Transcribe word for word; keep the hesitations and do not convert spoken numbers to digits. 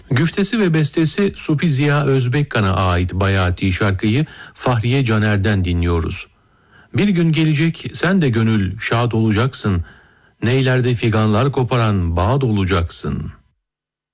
Güftesi ve bestesi Supi Ziya Özbekkan'a ait Bayati şarkıyı Fahriye Caner'den dinliyoruz. Bir gün gelecek sen de gönül şad olacaksın, neylerde figanlar koparan bağ olacaksın.